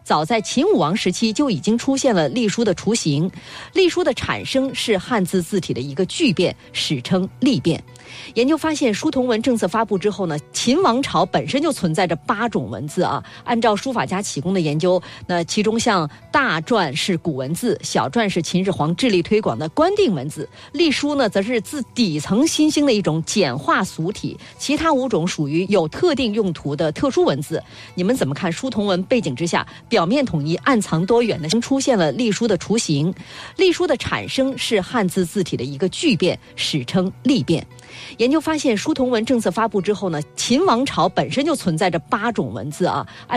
早在秦武王时期就已经出现了隶书的雏形。隶书的产生是汉字字体的一个巨变，史称隶变。研究发现，书同文政策发布之后呢，秦王朝本身就存在着8种文字啊。按照书法家启功的研究，那其中像大篆是古文字，小篆是秦始皇致力推广的官定文字，隶书呢则是自底层新兴的一种简化俗体，其他5种属于有特定用途的特殊文字。你们怎么看书同文背景之下表面统一暗藏多远呢？出现了隶书的雏形。隶书的产生是汉字字体的一个巨变，史称隶变。研究发现，书同文政策发布之后呢，秦王朝本身就存在着8种文字啊。